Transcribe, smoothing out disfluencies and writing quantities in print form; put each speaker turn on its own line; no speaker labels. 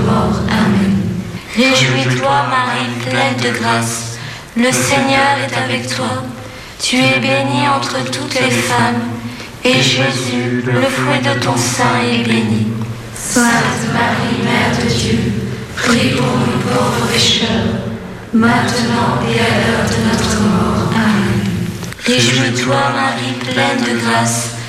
mort. Amen.
Réjouis-toi, Marie, pleine de grâce. Le Seigneur est avec toi. Tu es bénie entre toutes les femmes, et Jésus, le fruit de ton sein, est béni.
Sainte Marie, Mère de Dieu, prie pour nous pauvres pécheurs, maintenant et à l'heure de notre mort. Amen.
Réjouis-toi, Marie, pleine de grâce.